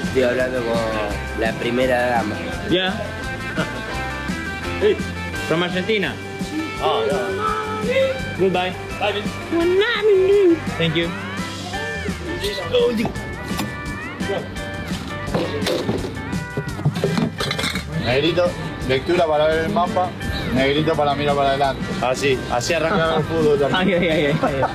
Estoy hablando con la primera dama. Yeah. From Argentina. Oh, yeah. Goodbye. Bye. Thank you. Negrito, lectura para ver el mapa, negrito para mirar para adelante. Así arrancaba el fútbol también. Ay.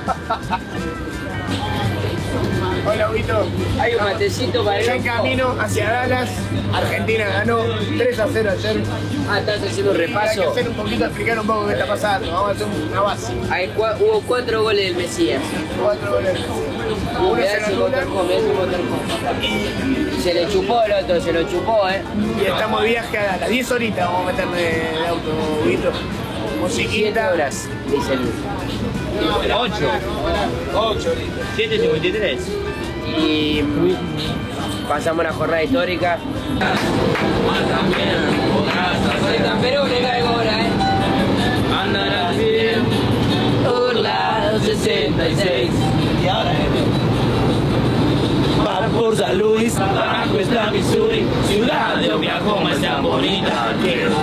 Hola, Huguito. Hay un matecito para Ya el en camino hacia Dallas. Argentina ganó 3-0 ayer. Ah, estás haciendo un Hay que repaso. hacer un poquito, explicar un poco qué está pasando. Vamos a hacer una base. Hubo 4 goles del Mesías. 4 goles. Uno Mirá se ese lo anula motorhome. Se le chupó el otro, se lo chupó, y estamos de viaje a Dallas. 10 horitas vamos a meterle de auto, Huguito. 7 Musiquita. horas, dice Luis. 8. 7:53. Y pasamos una jornada histórica. Soy campeón, le caigo ahora, Andarás bien. Por la 66. Y ahora para por San Luis, abajo está Missouri, ciudad de Oklahoma es tan bonita que